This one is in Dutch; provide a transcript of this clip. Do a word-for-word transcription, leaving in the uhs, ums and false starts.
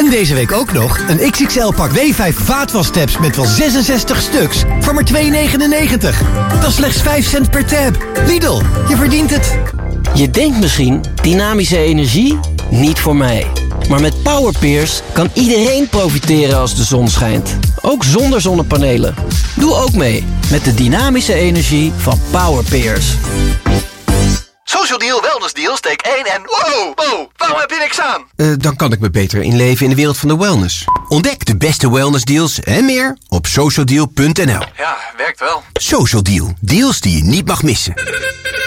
En deze week ook nog een X X L pak W vijf vaatwastabs met wel zesenzestig stuks voor maar twee negenennegentig. Dat is slechts vijf cent per tab. Lidl, je verdient het. Je denkt misschien, dynamische energie? Niet voor mij. Maar met Powerpeers kan iedereen profiteren als de zon schijnt. Ook zonder zonnepanelen. Doe ook mee met de dynamische energie van Powerpeers. Social Deal, Wellness Deal, steek één en... Wow, wow, waarom heb je niks aan? Uh, dan kan ik me beter inleven in de wereld van de wellness. Ontdek de beste wellness deals en meer op social deal punt n l. Ja, werkt wel. Social Deal, deals die je niet mag missen.